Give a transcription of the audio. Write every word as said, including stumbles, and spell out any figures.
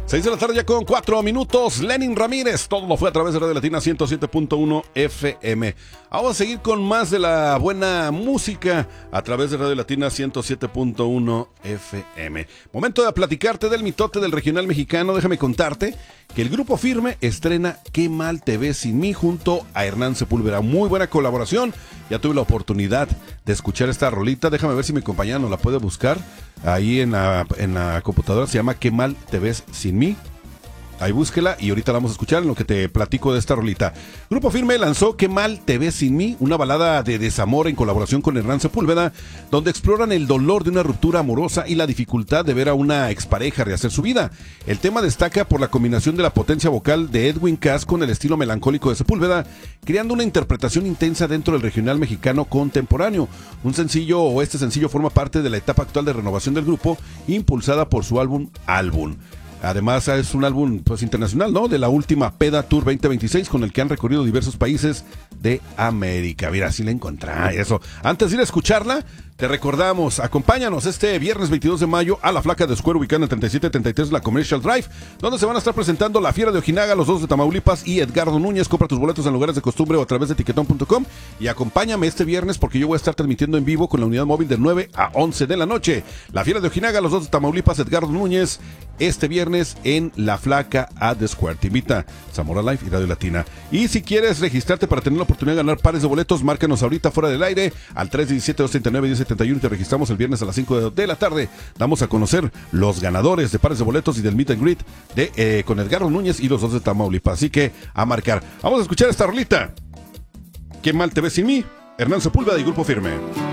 Seis de la tarde ya con cuatro minutos. Lenin Ramírez, todo lo fue a través de Radio Latina ciento siete punto uno F M. Vamos a seguir con más de la buena música a través de Radio Latina ciento siete punto uno F M. Momento de platicarte del mitote del regional mexicano. Déjame contarte que el Grupo Firme estrena Qué mal te ves sin mí junto a Hernán Sepúlveda. Muy buena colaboración. Ya tuve la oportunidad de escuchar esta rolita. Déjame ver si mi compañera nos la puede buscar ahí en la, en la computadora. Se llama Qué mal te ves sin mí. Ahí búsquela y ahorita la vamos a escuchar en lo que te platico de esta rolita. Grupo Firme lanzó Qué mal te ves sin mí, una balada de desamor en colaboración con Hernán Sepúlveda, donde exploran el dolor de una ruptura amorosa y la dificultad de ver a una expareja rehacer su vida. El tema destaca por la combinación de la potencia vocal de Edwin Cass con el estilo melancólico de Sepúlveda, creando una interpretación intensa dentro del regional mexicano contemporáneo. Un sencillo o este sencillo forma parte de la etapa actual de renovación del grupo, impulsada por su álbum Álbum. Además es un álbum pues internacional, ¿no? De la última Peda Tour veinte veintiséis, con el que han recorrido diversos países de América. Mira, si la encontré eso. Antes de ir a escucharla, te recordamos, acompáñanos este viernes veintidós de mayo a la Flaca de Square, ubicada en treinta y siete treinta y tres de la Commercial Drive, donde se van a estar presentando La Fiera de Ojinaga, Los Dos de Tamaulipas y Edgardo Núñez. Compra tus boletos en lugares de costumbre o a través de tiquetón punto com y acompáñame este viernes porque yo voy a estar transmitiendo en vivo con la unidad móvil de nueve a once de la noche. La Fiera de Ojinaga, Los Dos de Tamaulipas, Edgardo Núñez, este viernes en La Flaca at the Square. Te invita Zamora Live y Radio Latina. Y si quieres registrarte para tener la oportunidad de ganar pares de boletos, márcanos ahorita fuera del aire al tres uno siete, dos tres nueve, uno cero siete uno y te registramos el viernes a las cinco de la tarde. Damos a conocer los ganadores de pares de boletos y del meet and greet de, eh, con Edgardo Núñez y Los Dos de Tamaulipas. Así que a marcar. Vamos a escuchar esta rolita. Qué mal te ves sin mí. Hernán Sepúlveda y Grupo Firme.